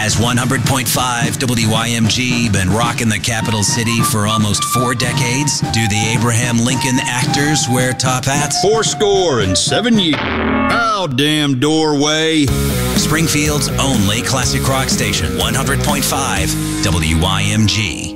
Has 100.5 WYMG been rocking the capital city for almost 4 decades? Do the Abraham Lincoln actors wear top hats? 7 years. Oh, damn doorway. Springfield's only classic rock station, 100.5 WYMG.